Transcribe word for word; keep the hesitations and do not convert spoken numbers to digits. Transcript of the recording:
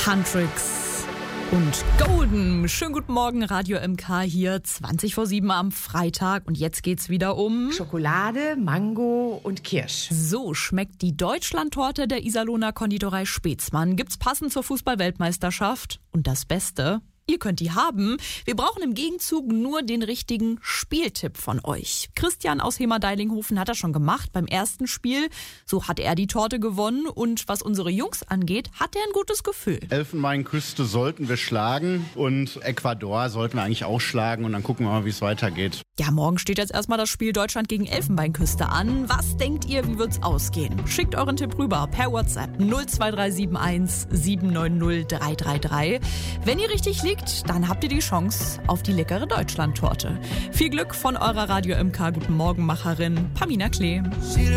Huntrix und Golden. Schönen guten Morgen, Radio M K hier, zwanzig vor sieben am Freitag. Und jetzt geht's wieder um Schokolade, Mango und Kirsch. So schmeckt die Deutschlandtorte der Iserlohner Konditorei Spetzmann. Gibt's passend zur Fußball-Weltmeisterschaft. Und das Beste: ihr könnt die haben. Wir brauchen im Gegenzug nur den richtigen Spieltipp von euch. Christian aus Hemer-Deilinghofen hat das schon gemacht beim ersten Spiel. So hat er die Torte gewonnen. Und was unsere Jungs angeht, hat er ein gutes Gefühl. Elfenbeinküste sollten wir schlagen und Ecuador sollten wir eigentlich auch schlagen. Und dann gucken wir mal, wie es weitergeht. Ja, morgen steht jetzt erstmal das Spiel Deutschland gegen Elfenbeinküste an. Was denkt ihr, wie wird's ausgehen? Schickt euren Tipp rüber per WhatsApp null zwei drei sieben eins sieben neun null drei drei drei. Wenn ihr richtig liegt, dann habt ihr die Chance auf die leckere Deutschlandtorte. Viel Glück von eurer Radio M K Guten Morgen Macherin Pamina Klee.